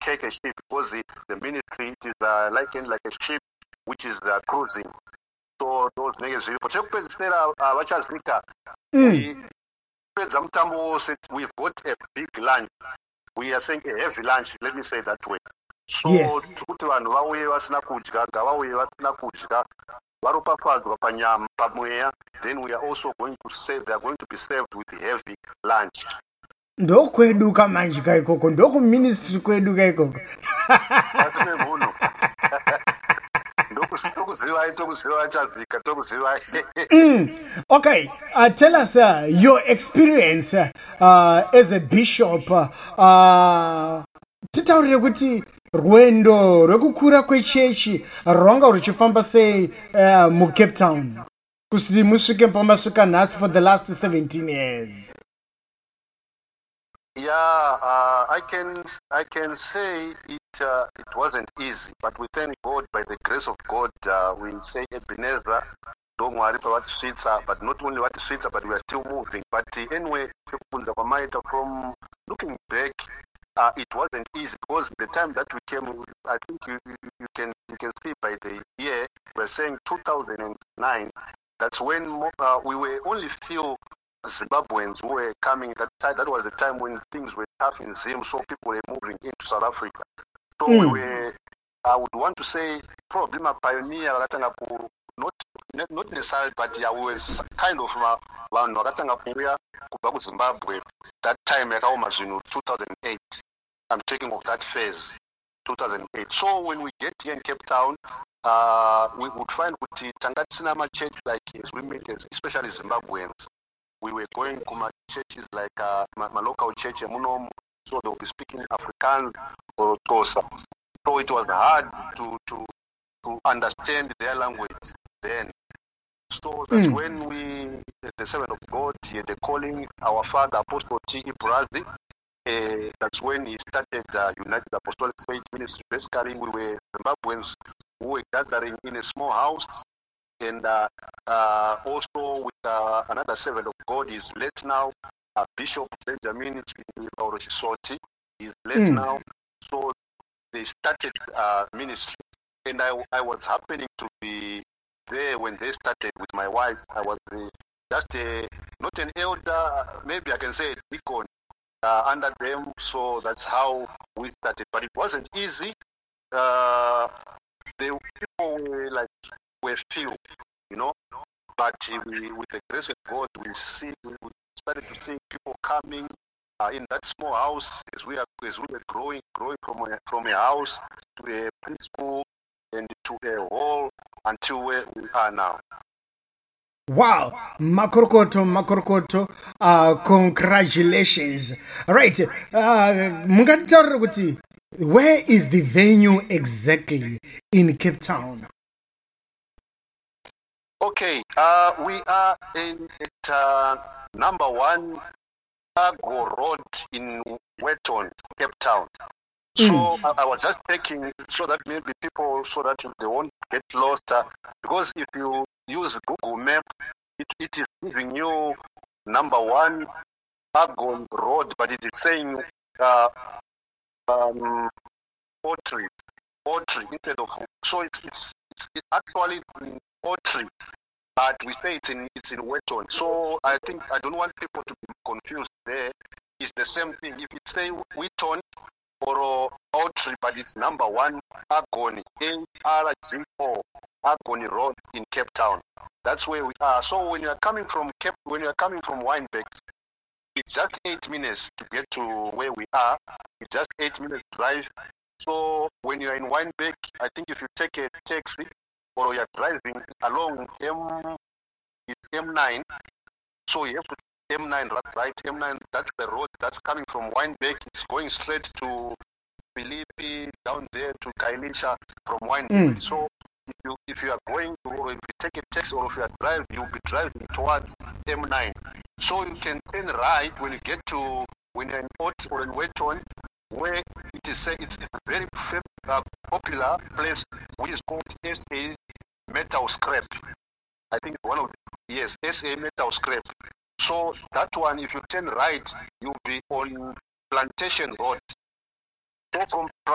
take a ship because the ministry is likened like a ship which is cruising. So those niggas, we've got a big lunch. We are saying a heavy lunch, let me say that way. So Yes. Then we are also going to say they are going to be served with heavy lunch. Ndokweduka manje kaikoko ndoku ministry kweduka ikoko. Okay, tell us your experience as a bishop. Titaurire kuti rwendo rwekukura kwechechi rwanga ruchifamba sei mu Cape Town kusiti musvike pamasvika nhasi for the last 17 years. Yeah, I can say it wasn't easy, but we thank God by the grace of God. We say Ebenezer, don't worry about what streets are, but not only what streets are, but we are still moving. But anyway, from looking back, it wasn't easy because the time that we came, I think you can see by the year we're saying 2009. That's when we were only few Zimbabweans who were coming that time. That was the time when things were tough in Zim, so people were moving into South Africa. So we were, I would want to say, probably my pioneer, not necessarily, but yeah, we was kind of Zimbabwe. That time, 2008. I'm taking of that phase, 2008. So when we get here in Cape Town, we would find with Tangatinama church, like as we meet, especially Zimbabweans. We were going to my churches like my local church, so they'll be speaking Afrikaans or Xhosa. So it was hard to understand their language then. So that's when we, the servant of God, the calling, our father, Apostle T.E. Brazi, that's when he started United Apostolic Faith Ministry. Basically, we were Zimbabweans who were gathering in a small house. And also with another servant of God is late now, Bishop Benjamin Soti is late now. So they started ministry. And I was happening to be there when they started with my wife. I was just not an elder, maybe I can say a deacon under them. So that's how we started. But it wasn't easy. The people were few, but with the grace of God, we started to see people coming in that small house as we were growing from a house to a preschool and to a hall until where we are now. Wow, Makorokoto, congratulations. Right, mungatitaurira kuti where is the venue exactly in Cape Town? Okay, we are at number 1 Cargo Road in Wetton, Cape Town. So I was just checking so that maybe people, so that they won't get lost. Because if you use Google Map, it is giving you number 1 Cargo Road, but it is saying Otri instead of. So it's actually in Otri, but we say it's in Wetton. So I think I don't want people to be confused there. It's the same thing. If it say Wetton or Otri, but it's number 1 Agoni, ARGO, Agoni Road in Cape Town. That's where we are. So when you are coming from Wynberg, it's just 8 minutes to get to where we are. It's just 8 minutes drive. So when you are in Wynberg, I think if you take a taxi or you are driving along it's M9. So you have to M9, right? M9, that's the road that's coming from Wynberg. It's going straight to Philippi, down there to Kailisha from Wynberg. So if you are going to, or if you take a taxi or if you are driving, you'll be driving towards M9. So you can turn right when you get to, when you're in Ot or in Wetton, where it is it's a very popular place which is called SA Metal Scrap. I think one of SA Metal Scrap. So that one, if you turn right, you'll be on Plantation Road. So from